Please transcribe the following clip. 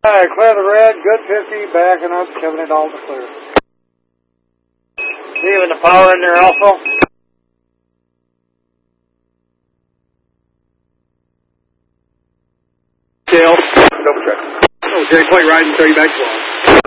Alright, clear the red, good 50, backing up, 70 dollars to clear. Leaving the power in there also. Dale. Double check. Okay, quite right until you back to